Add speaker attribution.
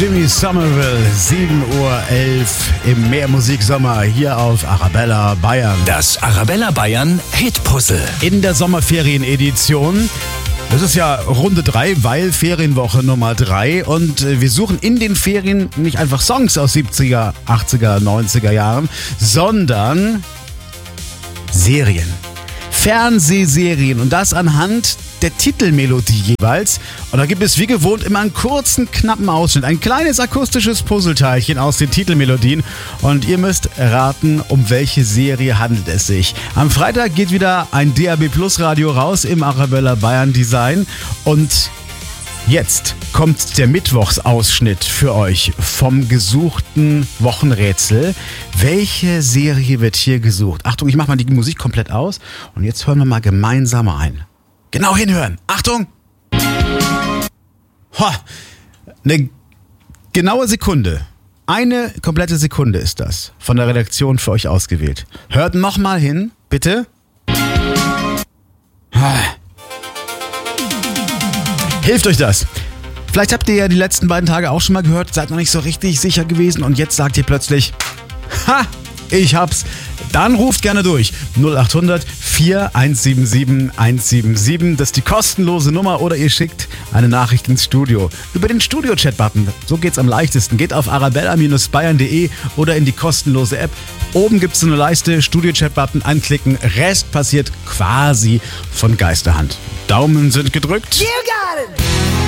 Speaker 1: Jimmy Somerville, 7:11 Uhr im Mehrmusiksommer hier auf Arabella Bayern.
Speaker 2: Das Arabella Bayern Hitpuzzle.
Speaker 1: In der Sommerferien-Edition. Das ist ja Runde 3, weil Ferienwoche Nummer 3 und wir suchen in den Ferien nicht einfach Songs aus 70er, 80er, 90er Jahren, sondern Serien. Fernsehserien und das anhand der Titelmelodie jeweils. Und da gibt es wie gewohnt immer einen kurzen, knappen Ausschnitt, ein kleines akustisches Puzzleteilchen aus den Titelmelodien und ihr müsst raten, um welche Serie handelt es sich. Am Freitag geht wieder ein DAB Plus Radio raus im Arabella Bayern Design und jetzt kommt der Mittwochsausschnitt für euch vom gesuchten Wochenrätsel. Welche Serie wird hier gesucht? Achtung, ich mache mal die Musik komplett aus und jetzt hören wir mal gemeinsam ein. Genau hinhören. Achtung! Eine genaue Sekunde. Eine komplette Sekunde ist das von der Redaktion für euch ausgewählt. Hört nochmal hin, bitte. Hilft euch das? Vielleicht habt ihr ja die letzten beiden Tage auch schon mal gehört, seid noch nicht so richtig sicher gewesen und jetzt sagt ihr plötzlich, ich hab's. Dann ruft gerne durch. 0800 4177 177. Das ist die kostenlose Nummer oder ihr schickt eine Nachricht ins Studio. Über den Studio-Chat-Button. So geht's am leichtesten. Geht auf arabella-bayern.de oder in die kostenlose App. Oben gibt's so eine Leiste, Studio-Chat-Button anklicken. Rest passiert quasi von Geisterhand. Daumen sind gedrückt.
Speaker 3: You got it!